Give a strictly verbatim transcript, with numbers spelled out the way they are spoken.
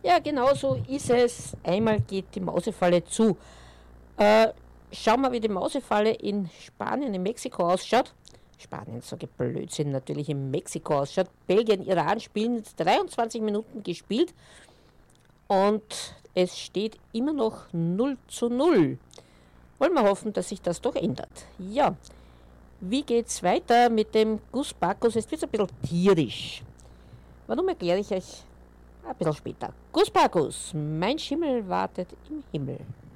Ja, genau so ist es. Einmal geht die Mausefalle zu. Äh, schauen wir, wie die Mausefalle in Spanien, in Mexiko ausschaut. Spanien, sage ich Blödsinn, natürlich in Mexiko ausschaut. Belgien, Iran spielen jetzt dreiundzwanzig Minuten gespielt und es steht immer noch null zu null. Wollen wir hoffen, dass sich das doch ändert. Ja, wie geht's weiter mit dem Gus Bacchus? Jetzt wird es ein bisschen tierisch. Warum erkläre ich euch ein bisschen später. Gus Bacchus, mein Schimmel wartet im Himmel.